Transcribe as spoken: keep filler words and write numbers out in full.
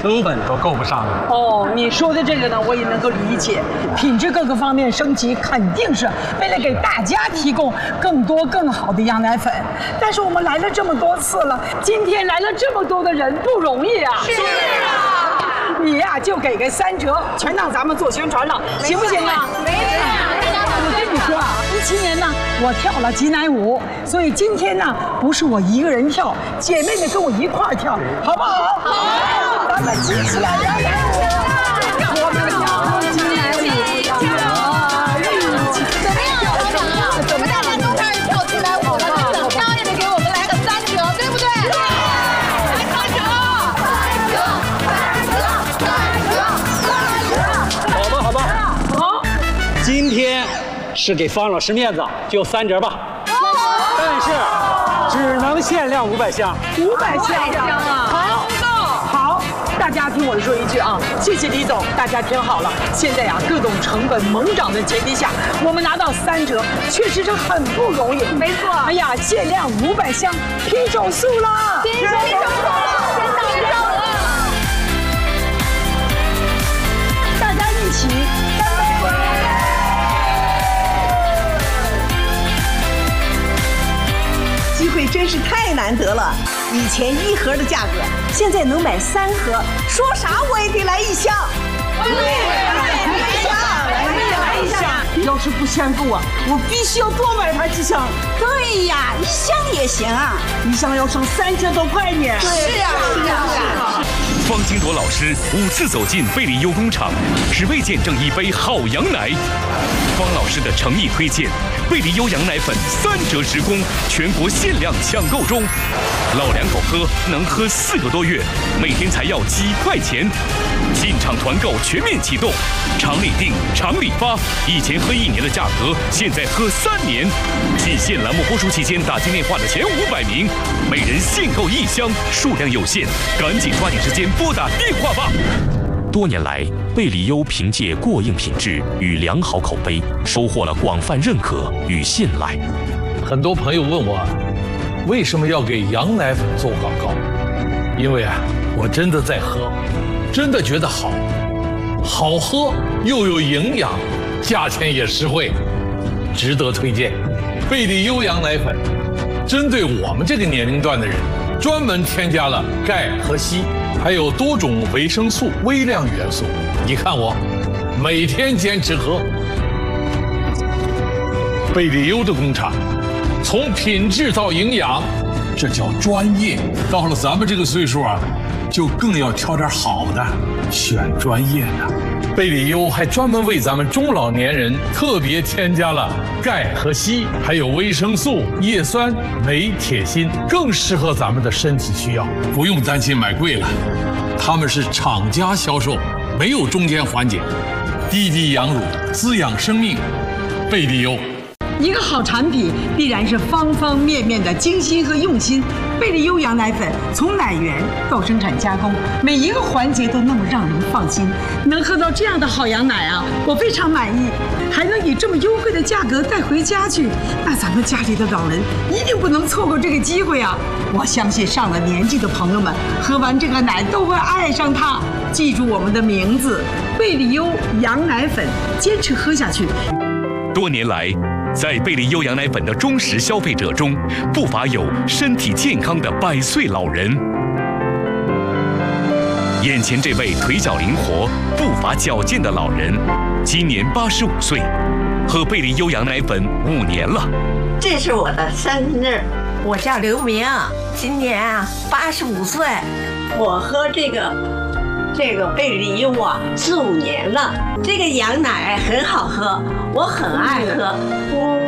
成本都够不上的。 哦，你说的这个呢，我也能够理解，品质各个方面升级，肯定是为了给大家提供更多更好的羊奶粉。但是我们来了这么多次了，今天来了这么多的人，不容易啊。 是啊。 你呀、啊，就给个三折，全当咱们做宣传了，行不行啊？ 没事。 我跟你说啊，一七年呢，我跳了挤奶舞，所以今天呢，不是我一个人跳，姐妹们跟我一块儿跳，好不好？好，咱们挤起来，来来，我们跳挤奶舞， 怎么样，老板啊？我们大家都开始跳挤奶舞了，那怎么着也得给我们来个三折，对不对？来三折，三折，三折，三折，三折。 好吧，好吧， 好。 今天是给方老师面子，就三折吧。但是只能限量五百箱。 五百箱啊！好，好，大家听我说一句啊，谢谢李总，大家听好了。现在呀、啊，各种成本猛涨的前提下，我们拿到三折，确实是很不容易。 没错。 哎呀，限量五百箱，拼手速啦！ 拼手速，拼到手了！ 大家一起干杯！ 机会真是太难得了，以前一盒的价格，现在能买三盒，说啥我也得来一箱。对，来一箱，我也来一箱。 要是不嫌够啊，我必须要多买它几箱。 对呀，一箱也行啊， 一箱要省三千多块呢。 是呀，是呀，是呀。 方金铎老师五次走进贝利优工厂，只为见证一杯好羊奶。方老师的诚意推荐，贝利优羊奶粉三折直供，全国限量抢购中。老两口喝能喝四个多月，每天才要几块钱。进场团购全面启动，厂里订，厂里发。以前喝一年的价格，现在喝三年。仅限栏目播出期间打进电话的前五百名，每人限购一箱，数量有限，赶紧抓紧时间拨打电话吧。多年来，贝利优凭借过硬品质与良好口碑，收获了广泛认可与信赖。 很多朋友问我，为什么要给羊奶粉做广告？因为啊，我真的在喝，真的觉得好，好喝又有营养，价钱也实惠，值得推荐。贝利优羊奶粉针对我们这个年龄段的人，专门添加了钙和硒，还有多种维生素、微量元素。你看我，每天坚持喝。贝利优的工厂，从品质到营养，这叫专业。到了咱们这个岁数啊，就更要挑点好的，选专业的。贝利优还专门为咱们中老年人特别添加了钙和硒，还有维生素、叶酸、镁、铁、锌，更适合咱们的身体需要，不用担心买贵了。他们是厂家销售，没有中间环节，滴滴羊乳，滋养生命。贝利优。 一个好产品必然是方方面面的精心和用心。贝利优羊奶粉从奶源到生产加工，每一个环节都那么让人放心。能喝到这样的好羊奶啊，我非常满意。还能以这么优惠的价格带回家去，那咱们家里的老人一定不能错过这个机会啊！我相信上了年纪的朋友们喝完这个奶都会爱上它。记住我们的名字，贝利优羊奶粉，坚持喝下去。 多年来，在贝利优羊奶粉的忠实消费者中，不乏有身体健康的百岁老人。眼前这位腿脚灵活、步伐矫健的老人，今年八十五岁，喝贝利优羊奶粉五年了。 这是我的生日， 我叫刘明，今年啊八十五岁。 我喝这个这个贝利优啊四五年了，这个羊奶很好喝，我很爱喝。